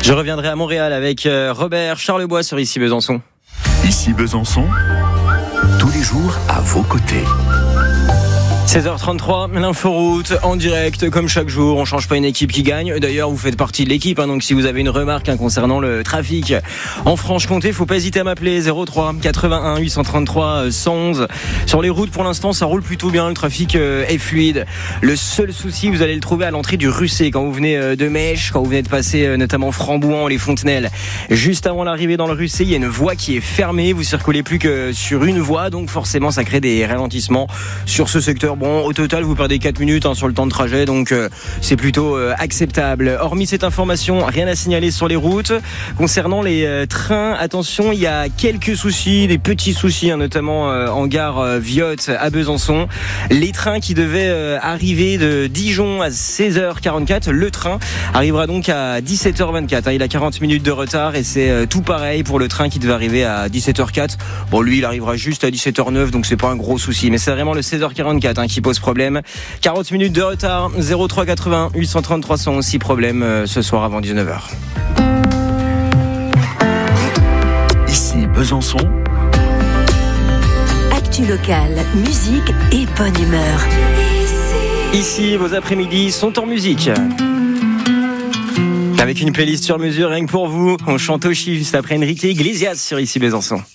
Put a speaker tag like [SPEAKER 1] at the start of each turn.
[SPEAKER 1] Je reviendrai à Montréal avec Robert Charlebois sur Ici Besançon.
[SPEAKER 2] Ici Besançon, tous les jours à vos côtés.
[SPEAKER 1] 16h33, l'inforoute en direct comme chaque jour. On change pas une équipe qui gagne. D'ailleurs, vous faites partie de l'équipe, donc si vous avez une remarque concernant le trafic en Franche-Comté, faut pas hésiter à m'appeler 03 81 833 111. Sur les routes, pour l'instant, ça roule plutôt bien. Le trafic est fluide. Le seul souci, vous allez le trouver à l'entrée du Russet quand vous venez de Mèche, quand vous venez de passer notamment Frambouhans, les Fontenelles. Juste avant l'arrivée dans le Russet, il y a une voie qui est fermée. Vous circulez plus que sur une voie, donc forcément, ça crée des ralentissements sur ce secteur. Bon, au total, vous perdez 4 minutes sur le temps de trajet, donc c'est plutôt acceptable. Hormis cette information, rien à signaler sur les routes. Concernant les trains, attention, il y a quelques soucis, des petits soucis, notamment en gare Viotte à Besançon. Les trains qui devaient arriver de Dijon à 16h44, le train arrivera donc à 17h24. Il a 40 minutes de retard et c'est tout pareil pour le train qui devait arriver à 17h04. Bon, lui, il arrivera juste à 17h09, donc c'est pas un gros souci, mais c'est vraiment le 16h44 qui pose problème. 40 minutes de retard, 03 80 833 106 problème ce soir avant 19h.
[SPEAKER 2] Ici Besançon.
[SPEAKER 3] Actu locale, musique et bonne humeur.
[SPEAKER 1] Ici, vos après-midi sont en musique. Avec une playlist sur mesure, rien que pour vous. On chante au chiffre juste après Enrique Iglesias sur Ici Besançon.